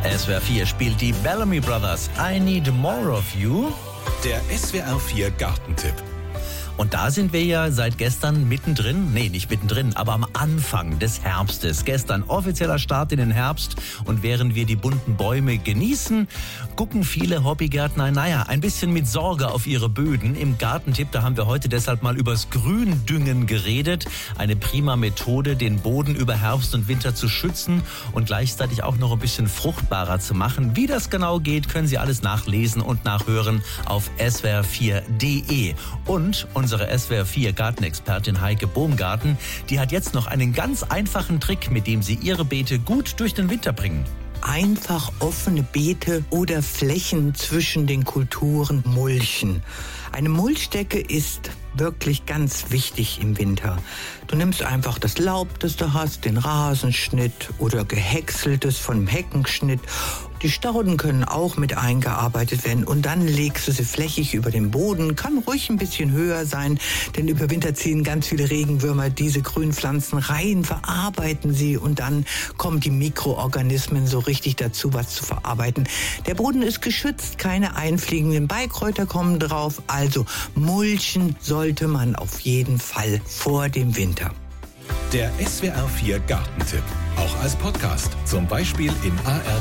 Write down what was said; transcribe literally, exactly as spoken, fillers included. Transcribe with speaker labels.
Speaker 1: S W R vier spielt die Bellamy Brothers. I Need More of You.
Speaker 2: Der S W R vier Gartentipp.
Speaker 1: Und da sind wir ja seit gestern mittendrin, nee, nicht mittendrin, aber am Anfang des Herbstes. Gestern offizieller Start in den Herbst und während wir die bunten Bäume genießen, gucken viele Hobbygärtner, naja, ein bisschen mit Sorge auf ihre Böden. Im Gartentipp, da haben wir heute deshalb mal übers Gründüngen geredet. Eine prima Methode, den Boden über Herbst und Winter zu schützen und gleichzeitig auch noch ein bisschen fruchtbarer zu machen. Wie das genau geht, können Sie alles nachlesen und nachhören auf S W R vier punkt de. Und unsere S W R vier Gartenexpertin Heike Bohmgarten, die hat jetzt noch einen ganz einfachen Trick, mit dem Sie Ihre Beete gut durch den Winter bringen.
Speaker 3: Einfach offene Beete oder Flächen zwischen den Kulturen mulchen. Eine Mulchdecke ist wirklich ganz wichtig im Winter. Du nimmst einfach das Laub, das du hast, den Rasenschnitt oder gehäckseltes vom Heckenschnitt. Die Stauden können auch mit eingearbeitet werden und dann legst du sie flächig über den Boden. Kann ruhig ein bisschen höher sein, denn über Winter ziehen ganz viele Regenwürmer diese Grünpflanzen rein, verarbeiten sie und dann kommen die Mikroorganismen so richtig dazu, was zu verarbeiten. Der Boden ist geschützt, keine einfliegenden Beikräuter kommen drauf, also mulchen sollte man auf jeden Fall vor dem Winter.
Speaker 2: Der S W R vier Gartentipp. Auch als Podcast. Zum Beispiel im A R